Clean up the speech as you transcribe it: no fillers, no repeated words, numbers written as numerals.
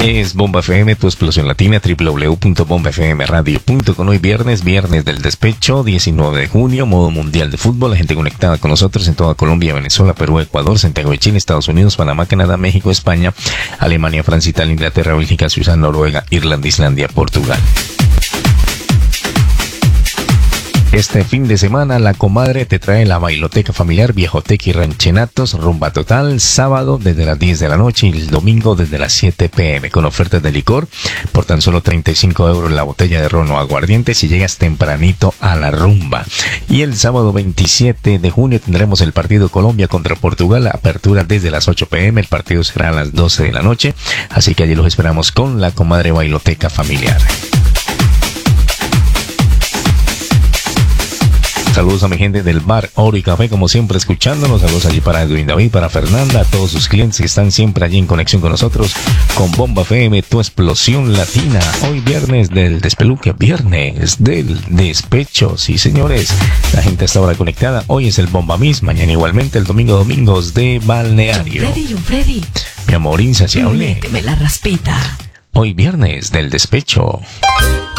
Es Bomba FM, tu explosión latina, www.bombafmradio.com. Hoy viernes del despecho, 19 de junio, modo mundial de fútbol. La gente conectada con nosotros en toda Colombia, Venezuela, Perú, Ecuador, Santiago de Chile, Estados Unidos, Panamá, Canadá, México, España, Alemania, Francia, Italia, Inglaterra, Bélgica, Suiza, Noruega, Irlanda, Islandia, Portugal. Este fin de semana, la comadre te trae la bailoteca familiar, viejoteca y ranchenatos, rumba total, sábado desde las 10 de la noche y el domingo desde las 7 p.m. con ofertas de licor por tan solo 35 euros la botella de ron o aguardiente si llegas tempranito a la rumba. Y el sábado 27 de junio tendremos el partido Colombia contra Portugal, apertura desde las 8 p.m. El partido será a las 12 de la noche, así que allí los esperamos con la comadre bailoteca familiar. Saludos a mi gente del bar Oro y Café, como siempre escuchándonos. Saludos allí para Edwin David, para Fernanda, a todos sus clientes que están siempre allí en conexión con nosotros con Bomba FM, tu explosión latina. Hoy viernes del despeluque, viernes del despecho. Sí, señores, la gente está ahora conectada. Hoy es el Bomba Miss, mañana igualmente, el domingo, domingos de balneario. John Freddy. Mi amor insaciable. Méteme la raspita. Hoy viernes del despecho.